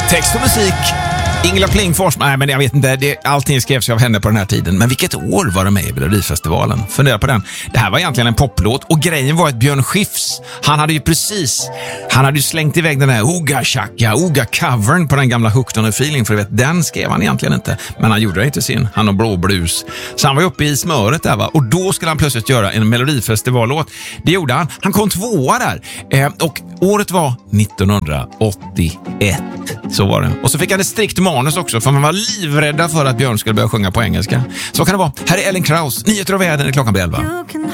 Text och musik Ingela Plingfors, nej men jag vet inte, allting skrevs ju av henne på den här tiden. Men vilket år var de med i Melodifestivalen? Fundera på den. Det här var egentligen en poplåt och grejen var att Björn Skifs, han hade ju slängt iväg den här Oga Chaka, Oga covern på den gamla Hooked on a Feeling, för du vet, den skrev han egentligen inte. Men han gjorde det inte sin, han har blå blus. Så han var uppe i smöret där va, och då skulle han plötsligt göra en Melodifestivallåt. Det gjorde han. Han kom 2:a där. Och året var 1981. Så var det. Och så fick han ett strikt manus också, för man var livrädda för att Björn skulle börja sjunga på engelska. Så kan det vara. Här är Ellen Krauss. Nyheter och väder, klockan blir 11.